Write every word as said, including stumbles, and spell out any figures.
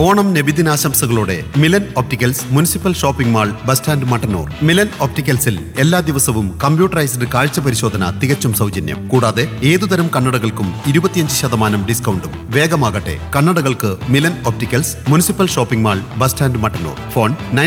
Onam നബിദിനാശംസകളോടെ Milan opticals municipal shopping mall bus stand Mattannur. Milan ഒപ്റ്റിക്കൽസിൽ എല്ലാ ദിവസവും computerised കാഴ്ച പരിശോധന തികച്ചും സൗജന്യം. കൂടാതെ ഏതുതരം കണ്ണടകൾക്കും ഇരുപത്തിയഞ്ച് ശതമാനം ഡിസ്കൗണ്ടും. വേഗമാകട്ടെ, കണ്ണടകൾക്ക് Milan opticals municipal shopping mall bus stand Mattannur. Phone nine